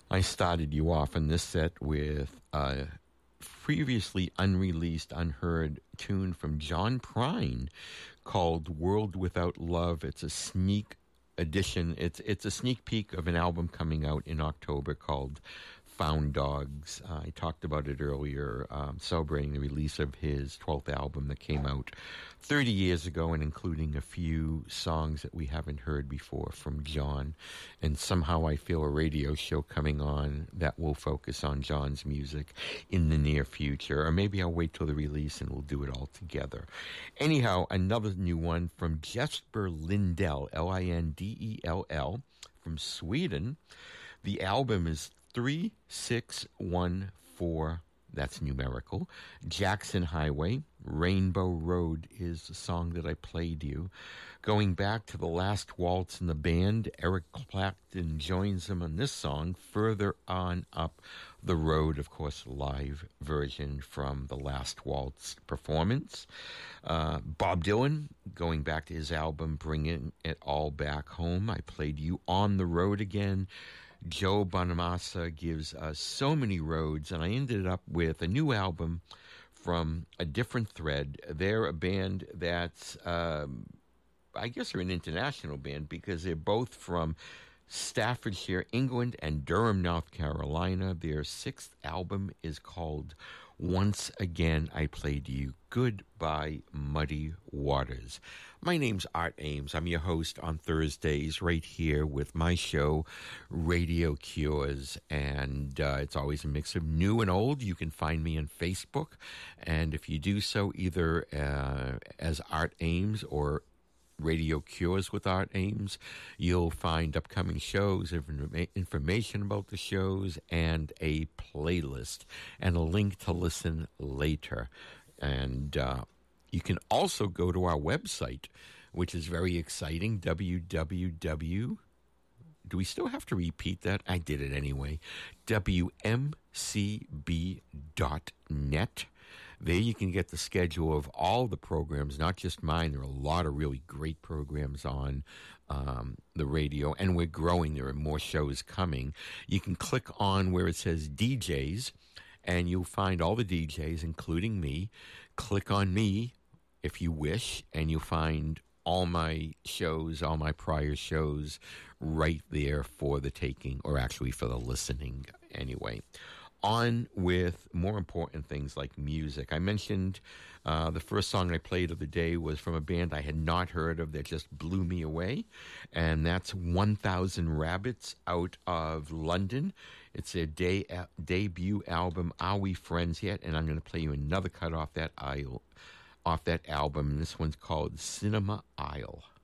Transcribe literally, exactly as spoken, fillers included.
I started you off in this set with a previously unreleased, unheard tune from John Prine called World Without Love. It's a sneak edition. It's it's a sneak peek of an album coming out in October called Found Dogs. Uh, I talked about it earlier, um, celebrating the release of his twelfth album that came out thirty years ago, and including a few songs that we haven't heard before from John. And somehow I feel a radio show coming on that will focus on John's music in the near future. Or maybe I'll wait till the release and we'll do it all together. Anyhow, another new one from Jesper Lindell, L I N D E L L, from Sweden. The album is three six one four, that's numerical. Jackson Highway, Rainbow Road is the song that I played you. Going back to the last waltz in the band, Eric Clapton joins them on this song, Further On Up the Road, of course, live version from the last waltz performance. Uh, Bob Dylan, going back to his album, Bringing It All Back Home, I played you On the Road Again. Joe Bonamassa gives us So Many Roads, and I ended up with a new album from A Different Thread. They're a band that's, um, I guess they're an international band because they're both from Staffordshire, England, and Durham, North Carolina. Their sixth album is called Once Again I Played You, Goodbye Muddy Waters. My name's Art Ames. I'm your host on Thursdays right here with my show, Radio Cures. And uh, it's always a mix of new and old. You can find me on Facebook. And if you do so either uh, as Art Ames or Radio Cures with Art Ames, you'll find upcoming shows, information about the shows, and a playlist, and a link to listen later. And uh, you can also go to our website, which is very exciting, w w w. Do we still have to repeat that? I did it anyway. w m c b dot net. There you can get the schedule of all the programs, not just mine. There are a lot of really great programs on um, the radio, and we're growing. There are more shows coming. You can click on where it says D Js, and you'll find all the D Js, including me. Click on me if you wish, and you'll find all my shows, all my prior shows right there for the taking, or actually for the listening anyway. On with more important things like music. I mentioned uh, the first song I played of the day was from a band I had not heard of that just blew me away, and that's one thousand Rabbits out of London. It's their day, uh, debut album, Are We Friends Yet? And I'm going to play you another cut off that aisle, off that album, and this one's called Cinema Aisle.